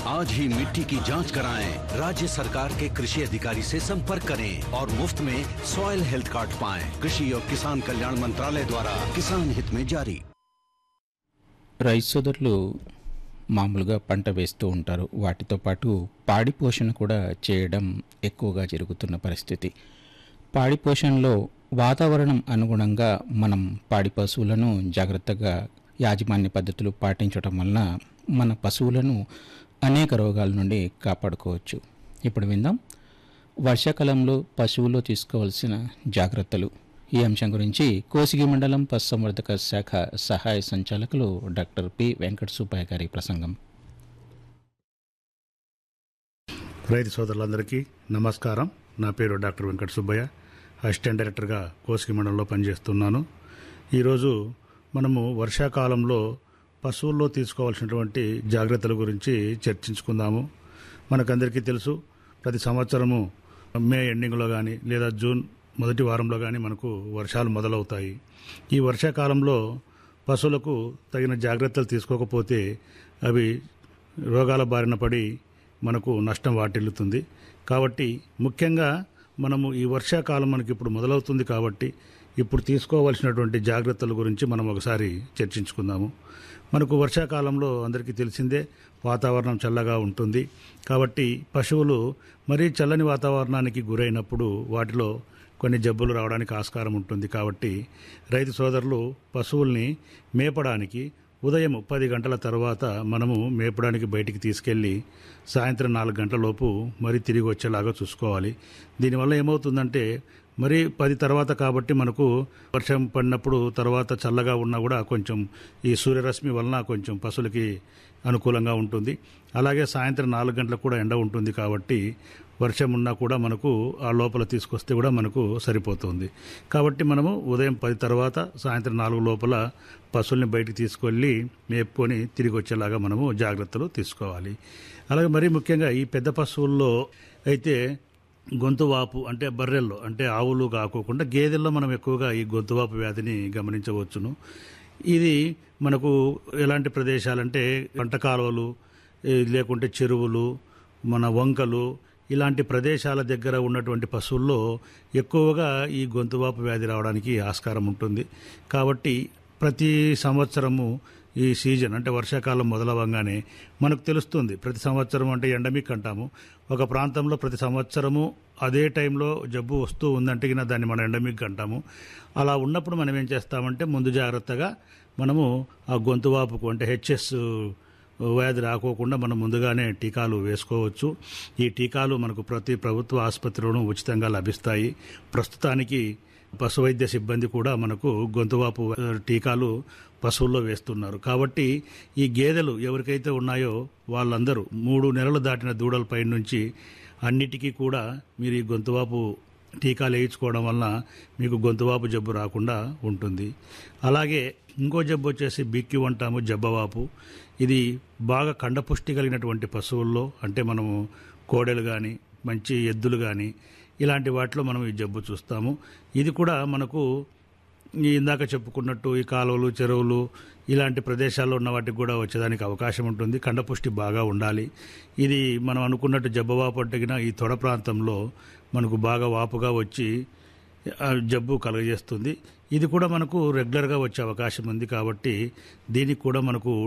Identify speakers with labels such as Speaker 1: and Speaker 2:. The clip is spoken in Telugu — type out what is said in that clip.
Speaker 1: आज ही मिट्टी की जांच कराएं। राज्य सरकार के कृषि अधिकारी से संपर्क करें और मुफ्त में सॉइल हेल्थ कार्ड पाएं। कृषि और किसान कल्याण मंत्रालय द्वारा किसान हित में जारी।
Speaker 2: రైతు సోదరులు మామూలుగా పంట వేస్తూ ఉంటారు. వాటితో పాటు పాడి పోషణ కూడా చేయడం ఎక్కువగా జరుగుతున్న పరిస్థితి. పాడి పోషణలో వాతావరణం అనుగుణంగా మనం పాడి పశువులను జాగ్రత్తగా యాజమాన్య పద్ధతులు పాటించడం వలన మన పశువులను అనేక రోగాల నుండి కాపాడుకోవచ్చు. ఇప్పుడు విందాం వర్షాకాలంలో పశువులు తీసుకోవాల్సిన జాగ్రత్తలు. ఈ అంశం గురించి కోసిగి మండలం పశుసంవర్ధక శాఖ సహాయ సంచాలకులు డాక్టర్ పి వెంకట సుబ్బయ్య గారి ప్రసంగం.
Speaker 3: రైతు సోదరులందరికీ నమస్కారం. నా పేరు డాక్టర్ వెంకట సుబ్బయ్య, అసిస్టెంట్ డైరెక్టర్గా కోసిగి మండలంలో పనిచేస్తున్నాను. ఈరోజు మనము వర్షాకాలంలో పశువుల్లో తీసుకోవాల్సినటువంటి జాగ్రత్తల గురించి చర్చించుకుందాము. మనకందరికీ తెలుసు, ప్రతి సంవత్సరము మే ఎండింగ్లో కానీ లేదా జూన్ మొదటి వారంలో కానీ మనకు వర్షాలు మొదలవుతాయి. ఈ వర్షాకాలంలో పశువులకు తగిన జాగ్రత్తలు తీసుకోకపోతే అవి రోగాల బారిన పడి మనకు నష్టం వాటిల్లుతుంది. కాబట్టి ముఖ్యంగా మనము ఈ వర్షాకాలం మనకి ఇప్పుడు మొదలవుతుంది కాబట్టి ఇప్పుడు తీసుకోవాల్సినటువంటి జాగ్రత్తల గురించి మనం ఒకసారి చర్చించుకుందాము. మనకు వర్షాకాలంలో అందరికీ తెలిసిందే, వాతావరణం చల్లగా ఉంటుంది. కాబట్టి పశువులు మరీ చల్లని వాతావరణానికి గురైనప్పుడు వాటిలో కొన్ని జబ్బులు రావడానికి ఆస్కారం ఉంటుంది. కాబట్టి రైతు సోదరులు పశువుల్ని మేపడానికి ఉదయం 10 గంటల తర్వాత మనము మేపడానికి బయటికి తీసుకెళ్ళి సాయంత్రం 4 గంటల లోపు మరి తిరిగి వచ్చేలాగా చూసుకోవాలి. దీనివల్ల ఏమవుతుందంటే మరి 10 తర్వాత కాబట్టి మనకు వర్షం పడినప్పుడు తర్వాత చల్లగా ఉన్నా కూడా కొంచెం ఈ సూర్యరశ్మి వలన కొంచెం పశువులకి అనుకూలంగా ఉంటుంది. అలాగే సాయంత్రం 4 గంటలకు కూడా ఎండ ఉంటుంది. కాబట్టి వర్షం ఉన్నా కూడా మనకు ఆ లోపల తీసుకొస్తే కూడా మనకు సరిపోతుంది. కాబట్టి మనము ఉదయం 10 తర్వాత సాయంత్రం 4 లోపల పశువుల్ని బయటికి తీసుకెళ్ళి మేపుకొని తిరిగి వచ్చేలాగా మనము జాగ్రత్తలు తీసుకోవాలి. అలాగే మరీ ముఖ్యంగా ఈ పెద్ద పశువుల్లో అయితే గొంతు వాపు అంటే బర్రెల్లో అంటే ఆవులు కాకోకుండా గేదెల్లో మనం ఎక్కువగా ఈ గొంతు వాపు వ్యాధిని గమనించవచ్చును. ఇది మనకు ఎలాంటి ప్రదేశాలంటే పంట కాలువలు లేకుంటే చెరువులు, మన వంకలు ఇలాంటి ప్రదేశాల దగ్గర ఉన్నటువంటి పశువుల్లో ఎక్కువగా ఈ గొంతువాపు వ్యాధి రావడానికి ఆస్కారం ఉంటుంది. కాబట్టి ప్రతి సంవత్సరము ఈ సీజన్ అంటే వర్షాకాలం మొదలవగానే మనకు తెలుస్తుంది. ప్రతి సంవత్సరం అంటే ఎండమిక్ అంటాము. ఒక ప్రాంతంలో ప్రతి సంవత్సరము అదే టైంలో జబ్బు వస్తూ ఉందంటే దాన్ని మనం ఎండమిక్ అంటాము. అలా ఉన్నప్పుడు మనం ఏం చేస్తామంటే ముందు జాగ్రత్తగా మనము ఆ గొంతువాపుకు అంటే హెచ్ఎస్ వ్యాధి రాకోకుండా మనం ముందుగానే టీకాలు వేసుకోవచ్చు. ఈ టీకాలు మనకు ప్రతి ప్రభుత్వ ఆసుపత్రిలోనూ ఉచితంగా లభిస్తాయి. ప్రస్తుతానికి పశువైద్య సిబ్బంది కూడా మనకు గొంతువాపు టీకాలు పశువుల్లో వేస్తున్నారు. కాబట్టి ఈ గేదెలు ఎవరికైతే ఉన్నాయో వాళ్ళందరూ 3 నెలలు దాటిన దూడలపై నుంచి అన్నిటికీ కూడా మీరు ఈ గొంతువాపు టీకాలు వేయించుకోవడం వలన మీకు గొంతువాపు జబ్బు రాకుండా ఉంటుంది. అలాగే ఇంకో జబ్బు వచ్చేసి బిక్యూ అంటాము, జబ్బవాపు. ఇది బాగా కండపుష్టి కలిగినటువంటి పశువుల్లో అంటే మనము కోడెలు కానీ మంచి ఎద్దులు కానీ ఇలాంటి వాటిలో మనం ఈ జబ్బు చూస్తాము. ఇది కూడా మనకు ఇందాక చెప్పుకున్నట్టు ఈ కాలువలు, చెరువులు ఇలాంటి ప్రదేశాల్లో ఉన్న వాటికి కూడా వచ్చేదానికి అవకాశం ఉంటుంది. కండపుష్టి బాగా ఉండాలి. ఇది మనం అనుకున్నట్టు జబ్బవాపు అంటే ఈ తొడ ప్రాంతంలో మనకు బాగా వాపుగా వచ్చి జబ్బు కలుగజేస్తుంది. ఇది కూడా మనకు రెగ్యులర్గా వచ్చే అవకాశం ఉంది. కాబట్టి దీనికి కూడా మనకు